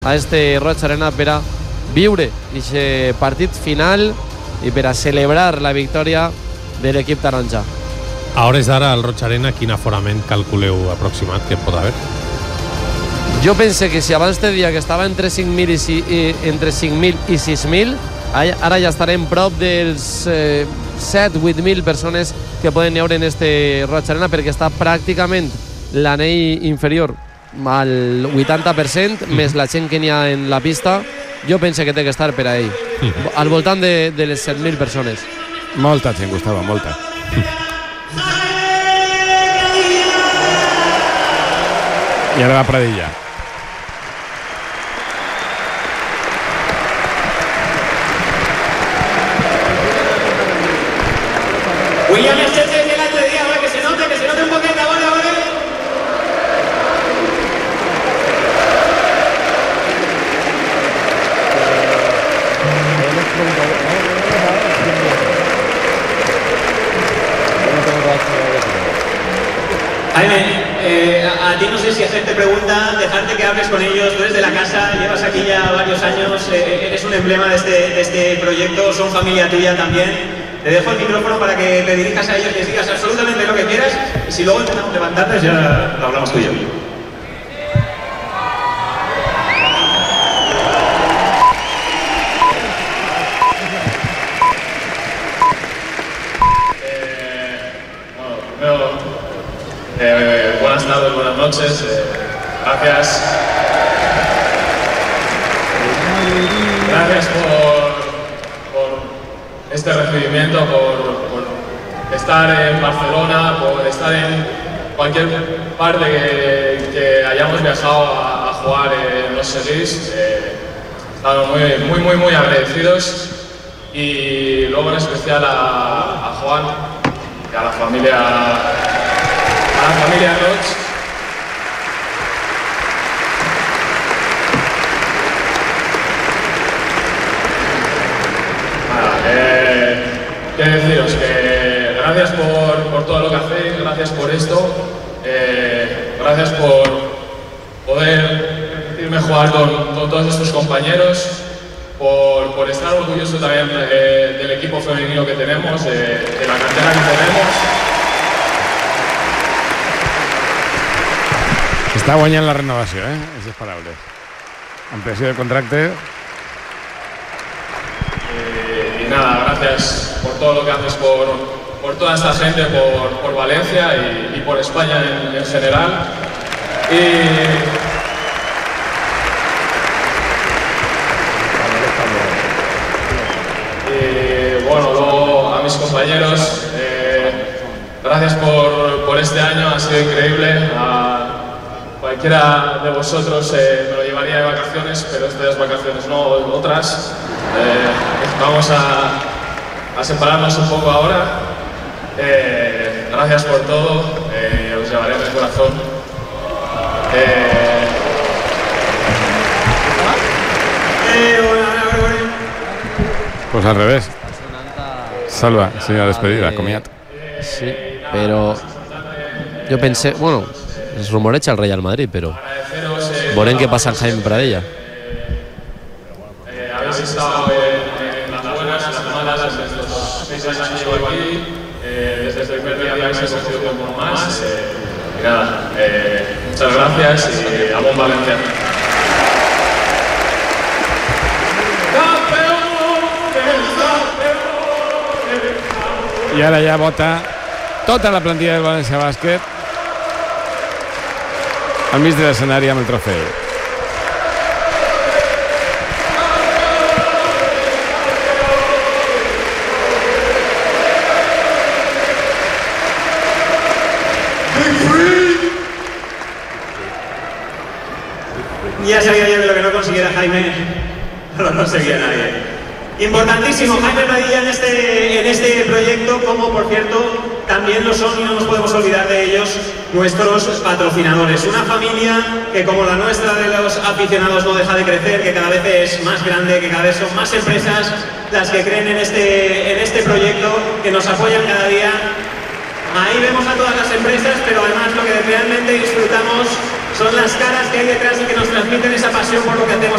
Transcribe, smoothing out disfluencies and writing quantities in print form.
a este Roig Arena per a viure aquest partit final i per a celebrar la victòria de l'equip taronja. A hores d'ara, al Roig Arena, quin aforament calculeu aproximat que pot haver? Jo pense que si abans te dia que estava entre 5.000 i 6.000, ara ja estarem prop dels 7-8.000 persones que poden veure en este Roig Arena, perquè està pràcticament l'anell inferior al 80%, més la gent que n'hi ha en la pista. Jo pense que té que estar per ahí, al voltant de les 7.000 persones. Molta gent, Gustavo, molta. I ara la Pradilla. William Estete de l'altre dia, que se note un poquet a veure. Jaime, a ti no sé si hacerte pregunta, dejarte que hables con ellos. Tú eres de la casa, llevas aquí ya varios años, eres un emblema de este proyecto, son familia tuya también. Te dejo el micrófono para que te dirijas a ellos y les digas absolutamente lo que quieras, y si luego intentamos levantarte ya lo hablamos tú y yo. Buenas tardes, buenas noches, gracias por este recibimiento, por estar en Barcelona, por estar en cualquier parte que hayamos viajado a jugar en los Seguís. Estamos muy agradecidos, y luego en especial a Juan y a la familia Roig. Quiero deciros que gracias por todo lo que hacéis, gracias por esto, gracias por poder permitirme jugar con todos estos compañeros, por estar orgulloso también del equipo femenino que tenemos, de la cantera que tenemos. Està guanyant la renovació, és disparable. Ampliació del contracte. Y nada, gracias por todo lo que haces por toda esta gente, por Valencia y por España en general. Y bueno, luego a mis compañeros, gracias por este año, ha sido increíble. Cualquiera de vosotros me lo llevaría de vacaciones, pero estas vacaciones no, otras. Vamos a separarnos un poco ahora. Gracias por todo, os llevaré en el corazón. Pues al revés. Salva, senyora despedida, comiat. Sí, però jo pensé, bueno, es rumoreja el Real Madrid, però veurem què passa en Jaime Pradilla. Habéis estado en las buenas, en las malas, desde estos 6 años que llevo aquí, desde el primer día habéis cogido como más. Y nada, muchas gracias y a bon Valencia. I ara ja vota tota la plantilla del València Bàsquet al mig de l'escenari amb el trofeu. Ya sabía yo que lo que no consiguiera Jaime no lo conseguía nadie. Importantísimo Jaime Pradilla en este proyecto, como por cierto también lo son, y no nos podemos olvidar de ellos, nuestros patrocinadores. Una familia que, como la nuestra de los aficionados, no deja de crecer, que cada vez es más grande, que cada vez son más empresas las que creen en este proyecto, que nos apoyan cada día. Ahí vemos a todas las empresas, pero además lo que realmente disfrutamos son las caras que hay detrás y que nos transmiten esa pasión por lo que hacemos.